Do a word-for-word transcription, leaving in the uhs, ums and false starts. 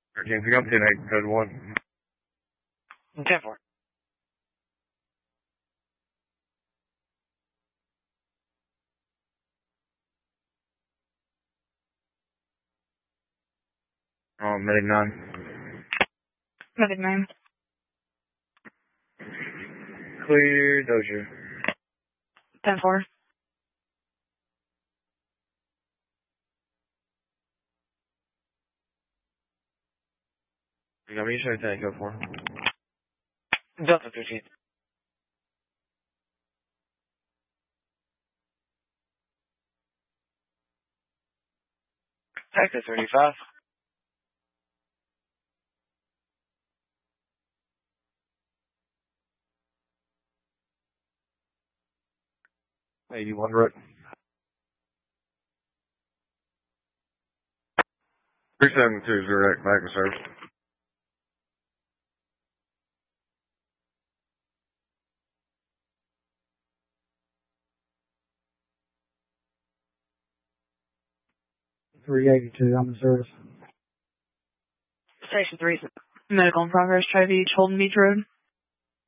thirteen, pick up ten eight, code one. ten four. Oh, medic nine. Medic nine. Clear, Dozier. ten four. You got me, show ten, go for. Delta thirteen. Texas thirty-five. eighty-one, root. three seven two, zero, back to service. three eighty-two, I'm in service. Station three. Medical in progress, Tri Beach, Holden Beach Road.